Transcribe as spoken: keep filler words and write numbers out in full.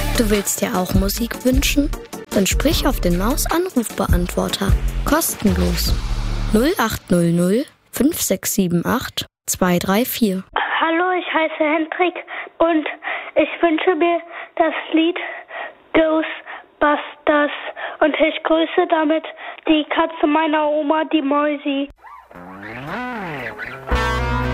Du willst dir auch Musik wünschen? Dann sprich auf den Maus-Anrufbeantworter. Kostenlos. null acht null null fünf sechs sieben acht zwei drei vier. Hallo, ich heiße Hendrik und ich wünsche mir das Lied Ghostbusters und ich grüße damit die Katze meiner Oma, die Mäusi.